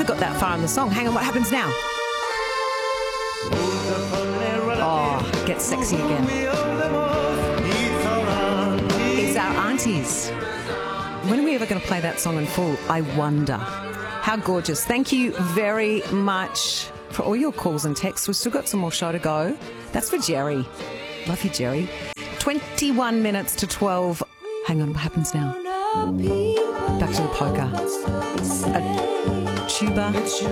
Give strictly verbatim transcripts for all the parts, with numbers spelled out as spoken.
got that far in the song. Hang on, what happens now? Oh, get sexy again. It's our aunties. When are we ever going to play that song in full? I wonder. How gorgeous. Thank you very much for all your calls and texts. We've still got some more show to go. That's for Jerry. Love you, Jerry. twenty-one minutes to twelve. Hang on, what happens now? Back to the poker. A tuba.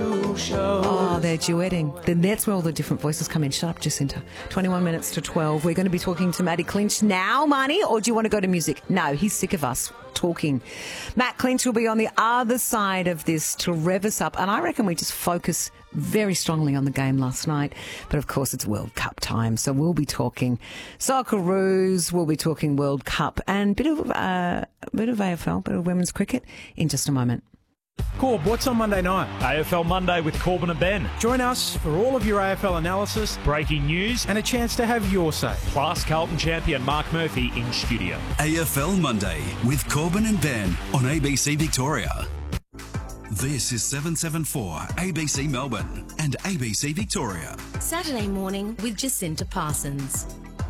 Oh, they're duetting. Then that's where all the different voices come in. Shut up, Jacinta. twenty-one minutes to twelve. We're going to be talking to Matty Clinch now, Marnie, or do you want to go to music? No, he's sick of us talking. Matt Clinch will be on the other side of this to rev us up, and I reckon we just focus very strongly on the game last night. But of course, it's World Cup time, so we'll be talking Socceroos, we'll be talking World Cup, and bit of uh, bit of A F L, bit of women's cricket in just a moment. Corb, what's on Monday night? A F L Monday with Corbin and Ben. Join us for all of your A F L analysis, Breaking news, and a chance to have your say. Plus Carlton champion Mark Murphy in studio. A F L Monday with Corbin and Ben on A B C Victoria. This is seven seventy-four A B C Melbourne and A B C Victoria. Saturday morning with Jacinta Parsons.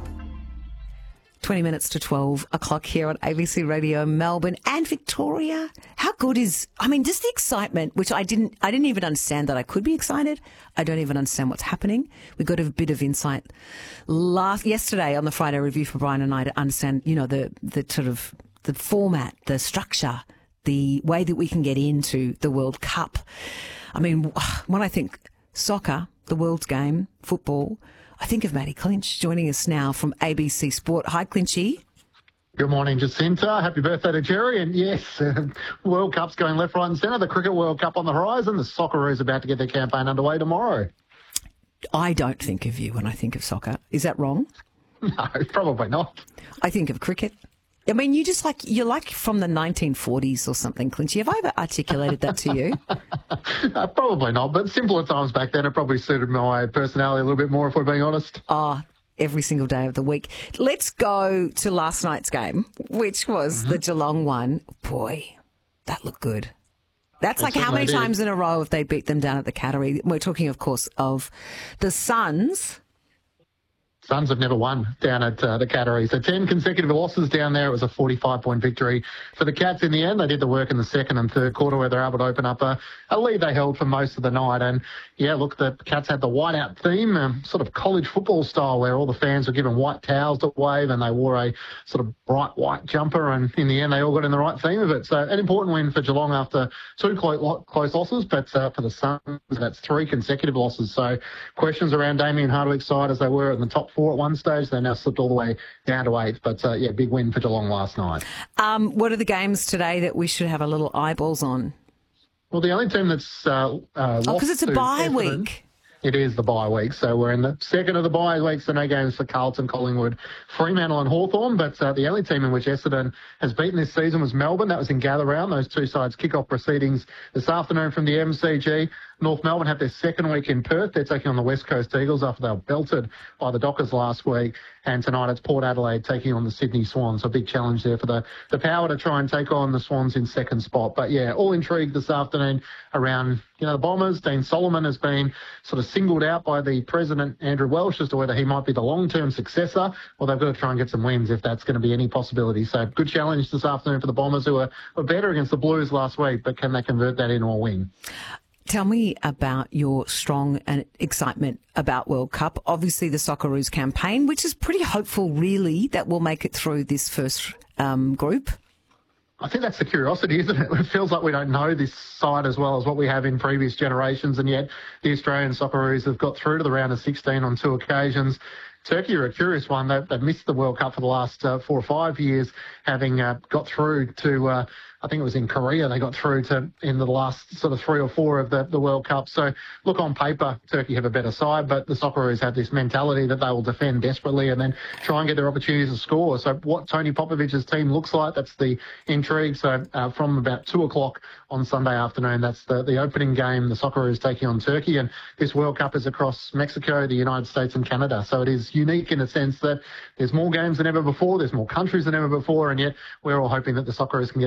twenty minutes to twelve o'clock here on A B C Radio Melbourne and Victoria. How good is, I mean, just the excitement, which I didn't, I didn't even understand that I could be excited. I don't even understand what's happening. We got a bit of insight last, yesterday on the Friday review for Brian and I to understand, you know, the, the sort of the format, the structure, the way that we can get into the World Cup. I mean, when I think soccer, the world's game, football, I think of Matty Clinch joining us now from A B C Sport. Hi, Clinchy. Good morning, Jacinta. Happy birthday to Jerry. And yes, uh, World Cup's going left, right and centre. The Cricket World Cup on the horizon. The Socceroos about to get their campaign underway tomorrow. I don't think of you when I think of soccer. Is that wrong? No, probably not. I think of cricket. I mean, you just like, you're like from the nineteen forties or something, Clinchy. Have I ever articulated that to you? uh, probably not, but simpler times back then. It probably suited my personality a little bit more, if we're being honest. Oh, every single day of the week. Let's go to last night's game, which was mm-hmm. the Geelong one. Boy, that looked good. That's like how many times in a row have they beat them down at the Cattery? We're talking, of course, of the Suns. Suns have never won down at uh, the Cattery. So ten consecutive losses down there. It was a forty-five point victory for the Cats in the end. They did the work in the second and third quarter where they're able to open up a, a lead they held for most of the night. And, yeah, look, the Cats had the whiteout theme, um, sort of college football style where all the fans were given white towels to wave and they wore a sort of bright white jumper. And in the end, they all got in the right theme of it. So an important win for Geelong after two close, close losses. But uh, for the Suns, that's three consecutive losses. So questions around Damien Hardwick's side as they were in the top four at one stage. They now slipped all the way down to eighth. But, uh, yeah, big win for Geelong last night. Um, what are the games today that we should have a little eyeballs on? Well, the only team that's uh, uh, Oh, because it's a bye Essendon, week. It is the bye week. So we're in the second of the bye week, so no games for Carlton, Collingwood, Fremantle and Hawthorn. But uh, the only team in which Essendon has beaten this season was Melbourne. That was in Gather Round. Those two sides kick-off proceedings this afternoon from the M C G. North Melbourne have their second week in Perth. They're taking on the West Coast Eagles after they were belted by the Dockers last week. And tonight it's Port Adelaide taking on the Sydney Swans. So a big challenge there for the, the Power to try and take on the Swans in second spot. But, yeah, all intrigue this afternoon around, you know, the Bombers. Dean Solomon has been sort of singled out by the president, Andrew Welsh, as to whether he might be the long-term successor. Well, they've got to try and get some wins if that's going to be any possibility. So good challenge this afternoon for the Bombers, who were, were better against the Blues last week, but can they convert that into a win? Tell me about your strong and excitement about World Cup. Obviously, the Socceroos campaign, which is pretty hopeful, really, that we'll make it through this first um, group. I think that's the curiosity, isn't it? It feels like we don't know this side as well as what we have in previous generations, and yet the Australian Socceroos have got through to the round of sixteen on two occasions. Turkey are a curious one. They've, they've missed the World Cup for the last uh, four or five years, having uh, got through to, uh, I think it was in Korea, they got through to in the last sort of three or four of the, the World Cup. So, look, on paper, Turkey have a better side, but the Socceroos have this mentality that they will defend desperately and then try and get their opportunities to score. So, what Tony Popovic's team looks like, that's the intrigue. So, uh, from about two o'clock on Sunday afternoon, that's the, the opening game. The Socceroos taking on Turkey, and this World Cup is across Mexico, the United States and Canada. So, it is unique in a sense that there's more games than ever before, there's more countries than ever before, and yet we're all hoping that the Socceroos can get through the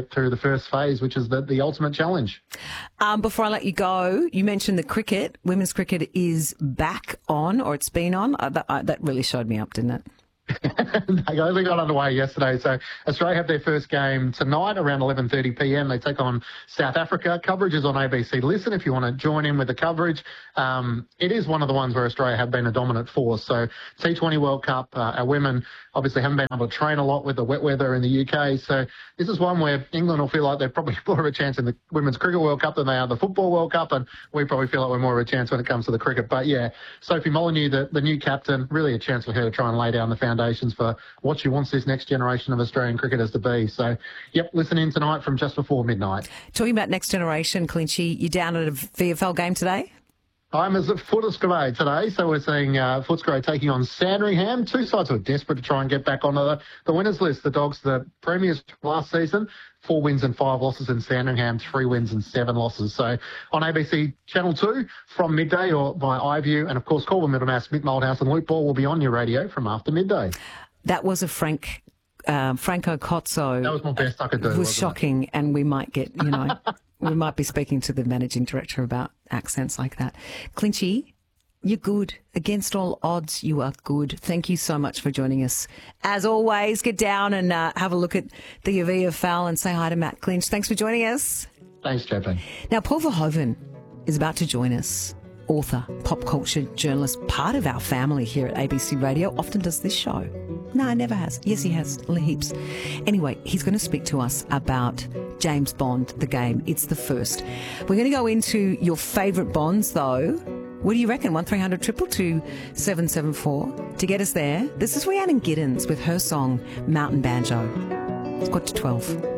first phase, which is the, the ultimate challenge. Um, before I let you go, you mentioned the cricket. Women's cricket is back on, or it's been on. Uh, that, uh, that really showed me up, didn't it? They only got underway yesterday. So Australia have their first game tonight around eleven thirty p m. They take on South Africa. Coverage is on A B C Listen if you want to join in with the coverage. Um, it is one of the ones where Australia have been a dominant force. So T twenty World Cup, uh, our women obviously haven't been able to train a lot with the wet weather in the U K. So this is one where England will feel like they're probably more of a chance in the Women's Cricket World Cup than they are the Football World Cup. And we probably feel like we're more of a chance when it comes to the cricket. But yeah, Sophie Molyneux, the, the new captain, really a chance for her to try and lay down the foundations for what she wants this next generation of Australian cricketers to be. So, yep, listen in tonight from just before midnight. Talking about next generation, Clinchy, you down at a V F L game today? I'm at Footscray today, so we're seeing uh, Footscray taking on Sandringham. Two sides who are desperate to try and get back onto the, the winners list. The Dogs, the premiers last season, four wins and five losses, and Sandringham, three wins and seven losses. So on A B C Channel two from midday or via iView, and of course Corbin, Middlemass, Mick Moldhouse and Luke Ball will be on your radio from after midday. That was a Frank um, Franco Cozzo. That was my best I could do. It was shocking, it? And we might get, you know, we might be speaking to the managing director about accents like that. Clinchy, you're good. Against all odds, you are good. Thank you so much for joining us. As always, get down and uh, have a look at the V F L and say hi to Matt Clinch. Thanks for joining us. Thanks, Chaplain. Now, Paul Verhoeven is about to join us. Author, pop culture journalist, part of our family here at A B C Radio, often does this show. No, never has. Yes, he has. Heaps. Anyway, he's going to speak to us about James Bond, the game. It's the first. We're going to go into your favourite Bonds, though. What do you reckon? one three hundred two two two seven seven four. To get us there, this is Rhiannon Giddens with her song Mountain Banjo. It's got to twelve.